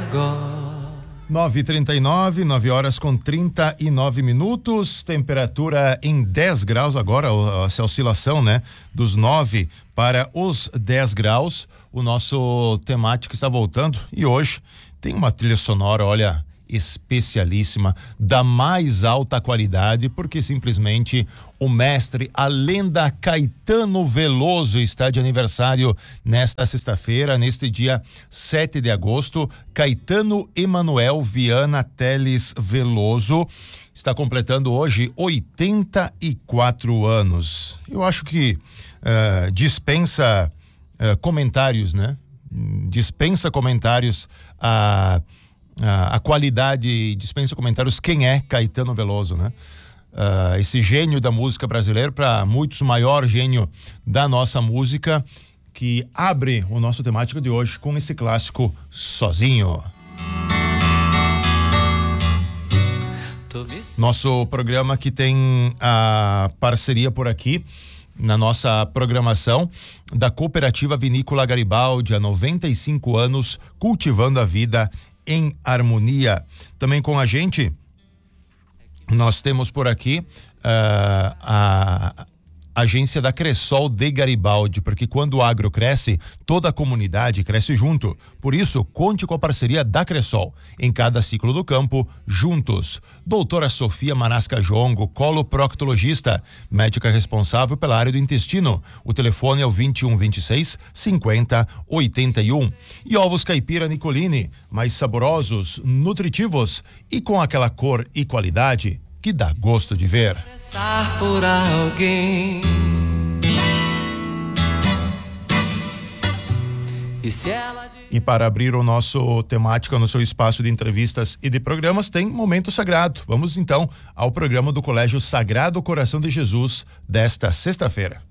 9h39, 9 horas com 39 minutos, temperatura em 10 graus agora, essa oscilação, né? Dos 9 para os 10 graus, o nosso temático está voltando e hoje tem uma trilha sonora, olha, especialíssima, da mais alta qualidade, porque simplesmente o mestre, a lenda Caetano Veloso está de aniversário nesta sexta-feira, neste dia 7 de agosto. Caetano Emanuel Viana Teles Veloso está completando hoje 84 anos. Eu acho que dispensa comentários, né? Dispensa comentários a qualidade, dispensa comentários quem é Caetano Veloso, né? Esse gênio da música brasileira, para muitos o maior gênio da nossa música, que abre o nosso temático de hoje com esse clássico Sozinho. Nosso programa que tem a parceria por aqui na nossa programação da Cooperativa Vinícola Garibaldi, há 95 anos, cultivando a vida em harmonia. Também com a gente nós temos por aqui a agência da Cressol de Garibaldi, porque quando o agro cresce, toda a comunidade cresce junto. Por isso, conte com a parceria da Cressol em cada ciclo do campo, juntos. Doutora Sofia Manasca Jongo, coloproctologista, médica responsável pela área do intestino. O telefone é o 2126 5081. E ovos caipira Nicolini, mais saborosos, nutritivos e com aquela cor e qualidade que dá gosto de ver. Por alguém. E para abrir o nosso temático no seu espaço de entrevistas e de programas, tem Momento Sagrado. Vamos então ao programa do Colégio Sagrado Coração de Jesus desta sexta-feira.